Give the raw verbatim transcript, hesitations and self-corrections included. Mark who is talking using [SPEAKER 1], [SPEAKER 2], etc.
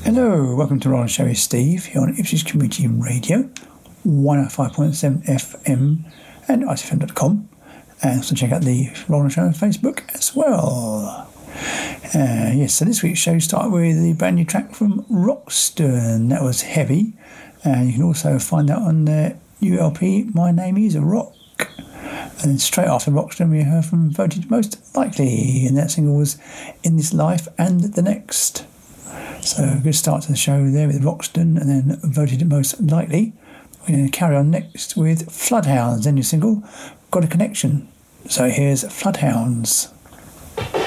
[SPEAKER 1] Hello, welcome to Roland Show with Steve here on Ipswich Community Radio, one oh five point seven F M and I C F M dot com, and also check out the Roland Show on Facebook as well. Uh, yes, so this week's show started with the brand new track from Roxton, that was Heavy, and you can also find that on the U L P My Name Is Rock. And then straight after Roxton we heard from Voted Most Likely, and that single was In This Life and the Next. So a good start to the show there with Roxton and then Voted Most Likely. We're going to carry on next with Floodhounds, their new single, Got a Connection. So here's Floodhounds.